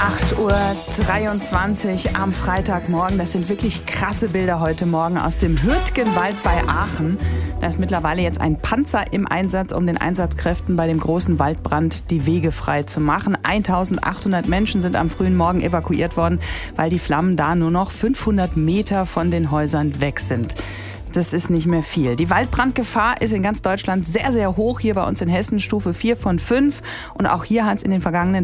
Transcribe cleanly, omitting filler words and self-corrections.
8:23 Uhr am Freitagmorgen. Das sind wirklich krasse Bilder heute Morgen aus dem Hürtgenwald bei Aachen. Da ist mittlerweile jetzt ein Panzer im Einsatz, um den Einsatzkräften bei dem großen Waldbrand die Wege frei zu machen. 1800 Menschen sind am frühen Morgen evakuiert worden, weil die Flammen da nur noch 500 Meter von den Häusern weg sind. Das ist nicht mehr viel. Die Waldbrandgefahr ist in ganz Deutschland sehr, sehr hoch. Hier bei uns in Hessen Stufe 4 von 5. Und auch hier hat es in den vergangenen